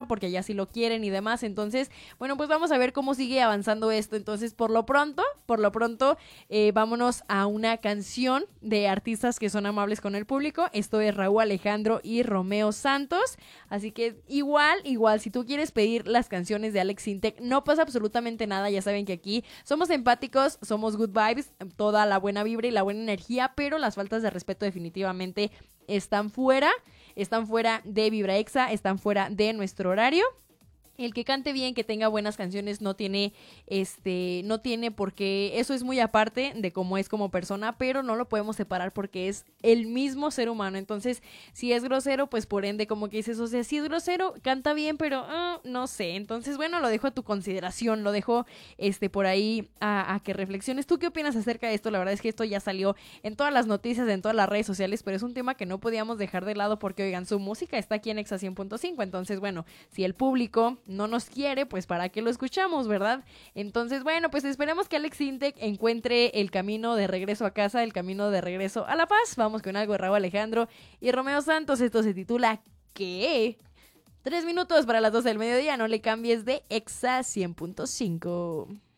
porque allá sí lo quieren y demás. Entonces, bueno, pues vamos a ver cómo sigue avanzando esto. Entonces, por lo pronto, vámonos a una canción de artistas que son amables con el público. Esto es Rauw Alejandro y Romeo Santos. Así que igual, si tú quieres pedir las canciones de Alex Sintek, no pasa absolutamente nada. Ya saben que aquí somos empáticos, somos good vibes, toda la buena vibra y la buena energía, pero las faltas de respeto definitivamente están fuera de Vibra Exa, están fuera de nuestro horario. El que cante bien, que tenga buenas canciones, no tiene por qué, eso es muy aparte de cómo es como persona, pero no lo podemos separar porque es el mismo ser humano. Entonces, si es grosero, pues por ende, como que dices, o sea, si es grosero, canta bien, pero no sé. Entonces, bueno, lo dejo a tu consideración, lo dejo por ahí a que reflexiones. ¿Tú qué opinas acerca de esto? La verdad es que esto ya salió en todas las noticias, en todas las redes sociales, pero es un tema que no podíamos dejar de lado porque, oigan, su música está aquí en Exa 100.5, entonces, bueno, si el público no nos quiere, pues para qué lo escuchamos, ¿verdad? Entonces, bueno, pues esperemos que Alex Sintek encuentre el camino de regreso a casa, el camino de regreso a la paz. Vamos con algo de Rauw Alejandro y Romeo Santos. Esto se titula ¿Qué? 3 minutos para las 12 del mediodía, no le cambies de Exa 100.5.